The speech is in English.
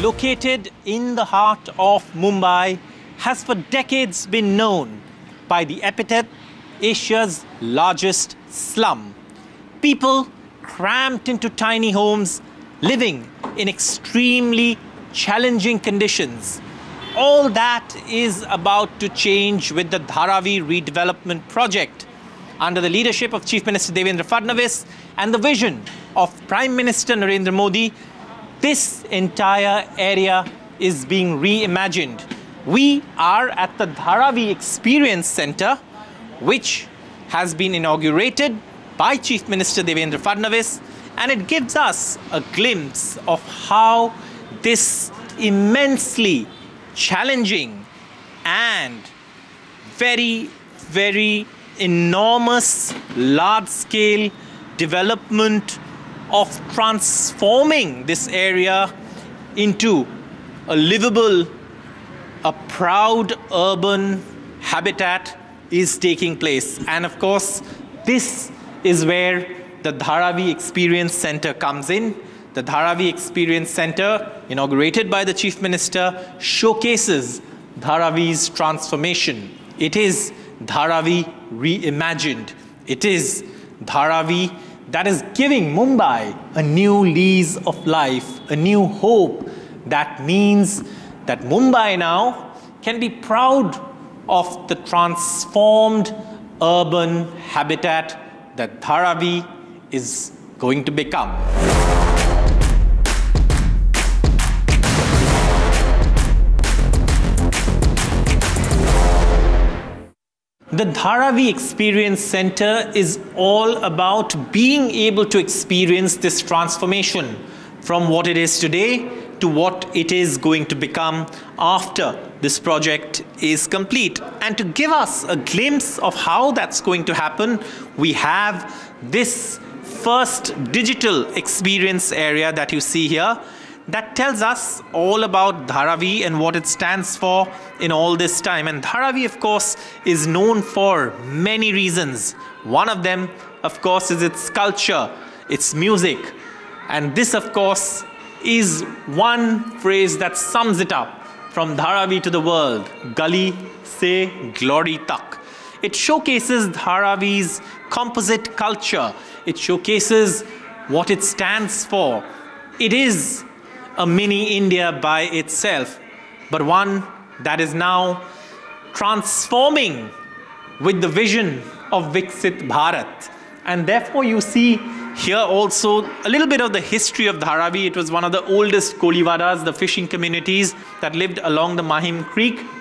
located in the heart of Mumbai, has for decades been known by the epithet Asia's largest slum. People cramped into tiny homes, living in extremely challenging conditions. All that is about to change with the Dharavi redevelopment project under the leadership of Chief Minister Devendra Fadnavis and the vision of Prime Minister Narendra Modi. This entire area is being reimagined. We are at the Dharavi Experience Center, which has been inaugurated by Chief Minister Devendra Fadnavis, and it gives us a glimpse of how this immensely challenging and very, very enormous, large-scale development of transforming this area into a livable, a proud urban habitat is taking place. And of course, this is where the Dharavi Experience Center comes in. The Dharavi Experience Center, inaugurated by the Chief Minister, showcases Dharavi's transformation. It is Dharavi reimagined. It is Dharavi that is giving Mumbai a new lease of life, a new hope. That means that Mumbai now can be proud of the transformed urban habitat that Dharavi is going to become. The Dharavi Experience Center is all about being able to experience this transformation from what it is today to what it is going to become after this project is complete. And to give us a glimpse of how that's going to happen, we have this first digital experience area that you see here that tells us all about Dharavi and what it stands for in all this time. And Dharavi, of course, is known for many reasons. One of them, of course, is its culture, its music. And this, of course, is one phrase that sums it up from Dharavi to the world, Gali se Glory Tak. It showcases Dharavi's composite culture. It showcases what it stands for. It is a mini India by itself, but one that is now transforming with the vision of Viksit Bharat. And therefore you see here also a little bit of the history of Dharavi. It was one of the oldest Koliwadas, the fishing communities that lived along the Mahim Creek.